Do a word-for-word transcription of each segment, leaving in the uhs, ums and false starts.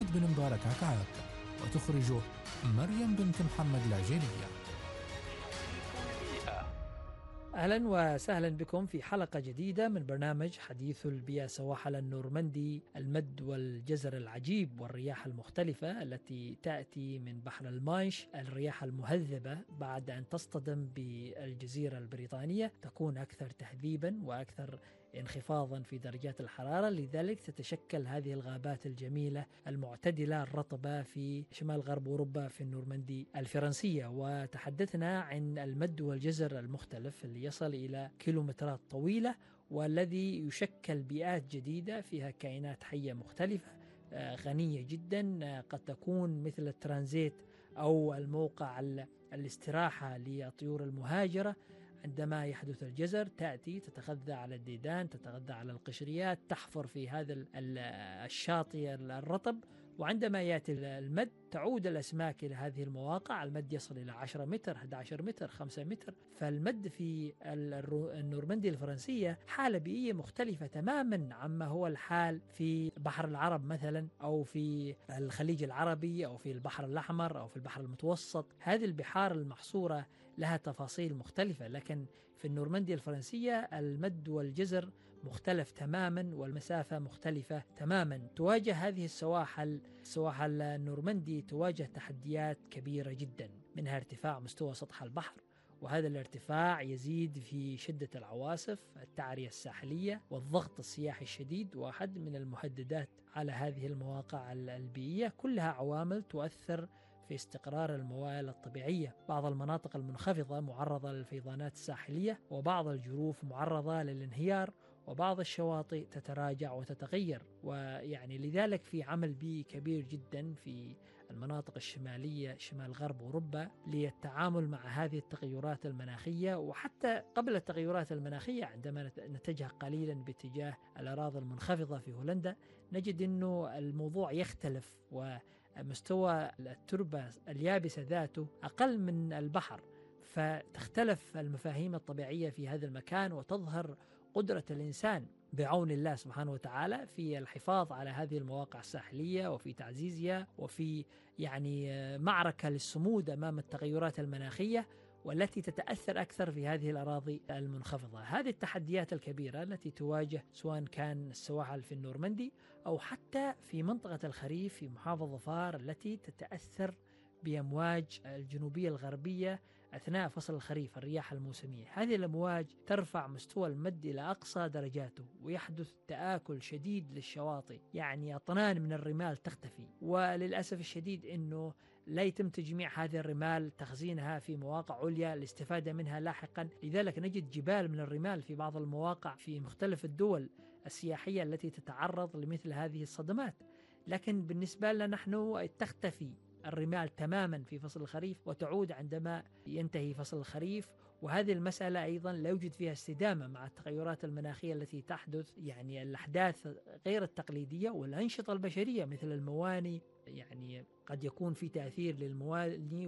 محمد بن مبارك عكعاك، وتخرجه مريم بنت محمد العجيلية. أهلا وسهلا بكم في حلقة جديدة من برنامج حديث البيئة سواحل النورمندي، المد والجزر العجيب والرياح المختلفة التي تأتي من بحر المانش، الرياح المهذبة بعد أن تصطدم بالجزيرة البريطانية تكون أكثر تهذيبا وأكثر انخفاضا في درجات الحرارة، لذلك تتشكل هذه الغابات الجميلة المعتدلة الرطبة في شمال غرب أوروبا في النورمندي الفرنسية. وتحدثنا عن المد والجزر المختلف اللي يصل إلى كيلومترات طويلة، والذي يشكل بيئات جديدة فيها كائنات حية مختلفة غنية جدا، قد تكون مثل الترانزيت أو الموقع الاستراحة للطيور المهاجرة. عندما يحدث الجزر تأتي تتغذى على الديدان، تتغذى على القشريات، تحفر في هذا الشاطئ الرطب، وعندما يأتي المد تعود الأسماك إلى هذه المواقع. المد يصل إلى عشرة متر، أحد عشر متر، خمسة متر. فالمد في النورمندي الفرنسية حالة بيئية مختلفة تماما عما هو الحال في بحر العرب مثلا، أو في الخليج العربي، أو في البحر الأحمر، أو في البحر المتوسط. هذه البحار المحصورة لها تفاصيل مختلفة، لكن في النورمندية الفرنسية المد والجزر مختلف تماما، والمسافة مختلفة تماما. تواجه هذه السواحل سواحل النورمندي تواجه تحديات كبيرة جدا، منها ارتفاع مستوى سطح البحر، وهذا الارتفاع يزيد في شدة العواصف، التعرية الساحلية، والضغط السياحي الشديد، واحد من المهددات على هذه المواقع البيئية. كلها عوامل تؤثر في استقرار الموارد الطبيعية. بعض المناطق المنخفضة معرضة للفيضانات الساحلية، وبعض الجروف معرضة للانهيار، وبعض الشواطئ تتراجع وتتغير. ويعني لذلك في عمل بيئي كبير جدا في المناطق الشمالية شمال غرب أوروبا للتعامل مع هذه التغيرات المناخية. وحتى قبل التغيرات المناخية عندما نتجه قليلا باتجاه الأراضي المنخفضة في هولندا نجد أنه الموضوع يختلف، ومستوى التربة اليابسة ذاته أقل من البحر، فتختلف المفاهيم الطبيعية في هذا المكان، وتظهر قدرة الإنسان بعون الله سبحانه وتعالى في الحفاظ على هذه المواقع الساحلية، وفي تعزيزها، وفي يعني معركة للصمود أمام التغيرات المناخية والتي تتأثر أكثر في هذه الأراضي المنخفضة. هذه التحديات الكبيرة التي تواجه سواء كان السواحل في النورمندي أو حتى في منطقة الخريف في محافظة ظفار التي تتأثر بأمواج الجنوبية الغربية أثناء فصل الخريف، الرياح الموسمية. هذه الأمواج ترفع مستوى المد إلى أقصى درجاته، ويحدث تآكل شديد للشواطئ، يعني أطنان من الرمال تختفي. وللأسف الشديد أنه لا يتم تجميع هذه الرمال، تخزينها في مواقع عليا الاستفادة منها لاحقا. لذلك نجد جبال من الرمال في بعض المواقع في مختلف الدول السياحية التي تتعرض لمثل هذه الصدمات. لكن بالنسبة لنا نحن تختفي الرمال تماما في فصل الخريف، وتعود عندما ينتهي فصل الخريف. وهذه المسألة أيضا لا يوجد فيها استدامة مع التغيرات المناخية التي تحدث، يعني الأحداث غير التقليدية والأنشطة البشرية مثل المواني. يعني قد يكون في تأثير للمواني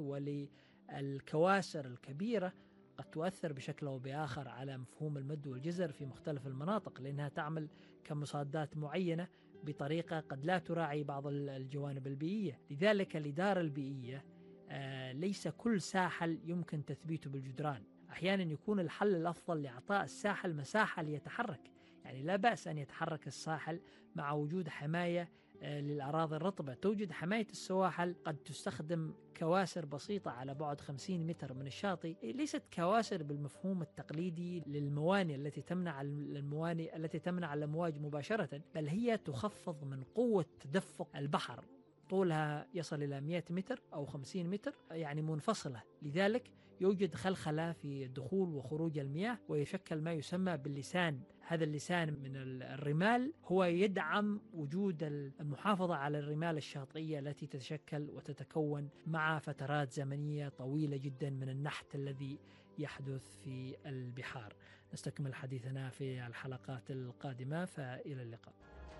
وللكواسر الكبيرة، قد تؤثر بشكل أو بآخر على مفهوم المد والجزر في مختلف المناطق، لأنها تعمل كمصادات معينة بطريقة قد لا تراعي بعض الجوانب البيئية. لذلك الإدارة البيئية آه ليس كل ساحل يمكن تثبيته بالجدران. أحيانا يكون الحل الأفضل لإعطاء الساحل مساحة ليتحرك، يعني لا بأس أن يتحرك الساحل مع وجود حماية آه للأراضي الرطبة. توجد حماية السواحل، قد تستخدم كواسر بسيطة على بعد خمسين متر من الشاطئ، ليست كواسر بالمفهوم التقليدي للموانئ التي تمنع الموانئ التي تمنع الأمواج مباشرة، بل هي تخفض من قوة تدفق البحر. طولها يصل إلى مئة متر أو خمسين متر، يعني منفصلة. لذلك يوجد خلخلة في دخول وخروج المياه، ويشكل ما يسمى باللسان. هذا اللسان من الرمال هو يدعم وجود المحافظة على الرمال الشاطئية التي تتشكل وتتكون مع فترات زمنية طويلة جدا من النحت الذي يحدث في البحار. نستكمل حديثنا في الحلقات القادمة، فإلى اللقاء.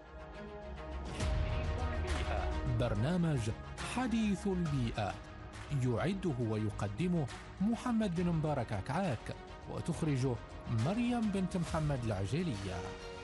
برنامج حديث البيئة يعده ويقدمه محمد بن مبارك عكعاك، وتخرجه مريم بنت محمد العجيلية.